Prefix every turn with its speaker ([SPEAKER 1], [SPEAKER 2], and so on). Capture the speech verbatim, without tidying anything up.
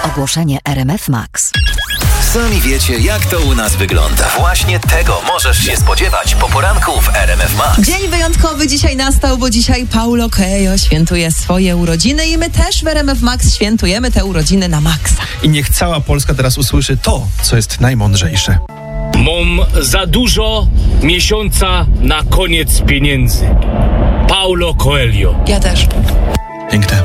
[SPEAKER 1] Ogłoszenie R M F Max.
[SPEAKER 2] Sami wiecie, jak to u nas wygląda. Właśnie tego możesz się spodziewać po poranku w R M F Max.
[SPEAKER 3] Dzień wyjątkowy dzisiaj nastał, bo dzisiaj Paulo Coelho świętuje swoje urodziny i my też w R M F Max świętujemy te urodziny na maksa.
[SPEAKER 4] I niech cała Polska teraz usłyszy to, co jest najmądrzejsze.
[SPEAKER 5] Mam za dużo miesiąca na koniec pieniędzy. Paulo Coelho.
[SPEAKER 3] Ja też.
[SPEAKER 4] Piękne.